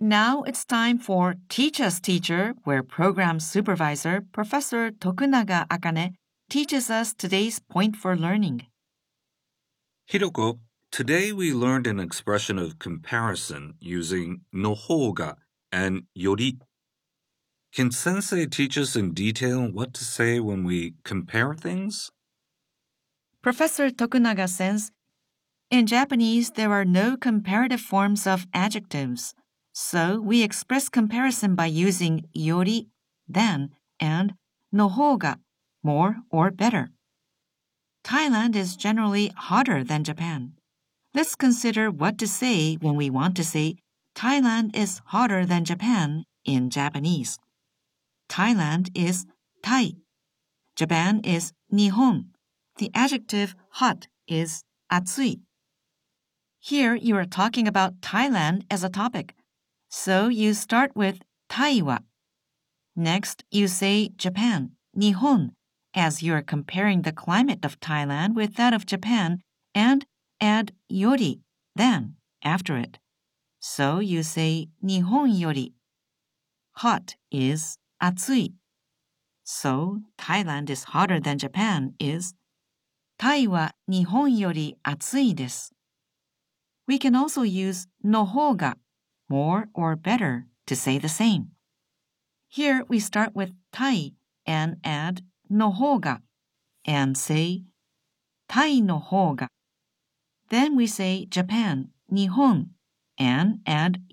Now it's time for Teach Us Teacher, where program supervisor Professor Tokunaga Akane teaches us today's point for learning. Hiroko, today we learned an expression of comparison using no hoga and yori. Can Sensei teach us in detail what to say when we compare things? Professor Tokunaga says, in Japanese, there are no comparative forms of adjectives, so we express comparison by using yori, than, and no hoga, more or better. Thailand is generally hotter than Japan. Let's consider what to say when we want to say Thailand is hotter than Japan in Japanese. Thailand is Thai. Japan is Nihon. The adjective hot is atsui. Here you are talking about Thailand as a topic, so you start with Thai wa. Next, you say Japan, Nihon, as you are comparing the climate of Thailand with that of Japan, and add yori, than, after it. So you say Nihon yori. Hot is atsui. So Thailand is hotter than Japan is Thai wa Nihon yori atsui desu. We can also use no hoga, more or better, to say the same. Here we start with Thai and add no hoga and say Thai no hoga. Then we say Japan, Nihon, and add